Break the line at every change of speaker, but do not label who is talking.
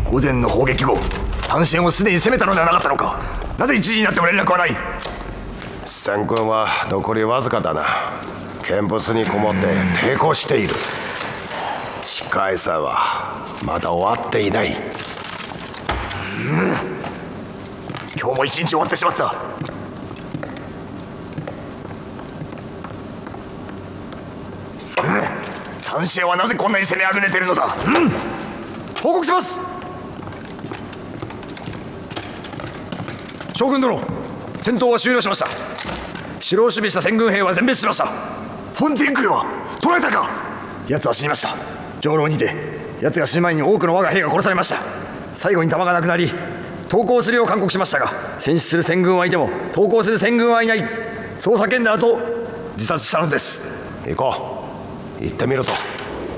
午前の砲撃後、単身をすでに攻めたのではなかったのか。なぜ1時になっても連絡はない。
戦軍は残りわずかだな。見物にこもって抵抗している。しかしさはまだ終わっていない。
今日も一日終わってしまった。単身はなぜこんなに攻めあぐねているのだ。
報告します。将軍殿、戦闘は終了しました。城を守備した戦軍兵は全滅しました。
フォンティンクは捕らえたか。奴は死にました。上楼にて奴が死ぬ前に多くの我が兵が殺されました。最後に弾がなくなり投降するよう勧告しましたが、戦死する戦軍はいても投降する戦軍はいない、そう叫んだ後自殺したのです。
行こう。行ってみると。